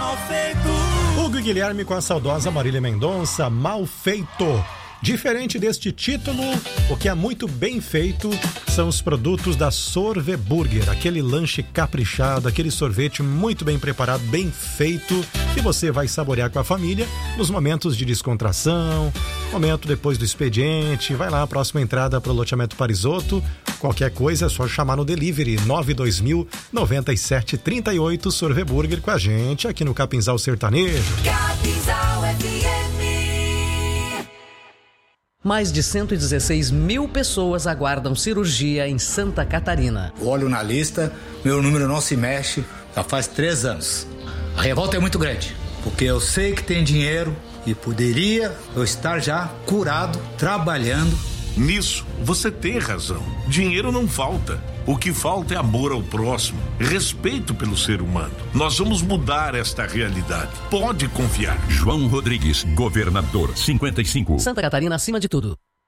Mal Feito. Hugo e Guilherme com a saudosa Marília Mendonça, Mal Feito. Diferente deste título, o que é muito bem feito são os produtos da Sorve Burger, aquele lanche caprichado, aquele sorvete muito bem preparado, bem feito, que você vai saborear com a família nos momentos de descontração, momento depois do expediente. Vai lá, próxima entrada para o loteamento Parisotto. Qualquer coisa é só chamar no delivery 92000-9738. Sorve Burger com a gente aqui no Capinzal Sertanejo. Capinzal FM. Mais de 116 mil pessoas aguardam cirurgia em Santa Catarina. Olho na lista, meu número não se mexe, já faz 3 anos. A revolta é muito grande, porque eu sei que tem dinheiro e poderia eu estar já curado, trabalhando. Nisso, você tem razão. Dinheiro não falta. O que falta é amor ao próximo, respeito pelo ser humano. Nós vamos mudar esta realidade. Pode confiar. João Rodrigues, governador, 55. Santa Catarina acima de tudo.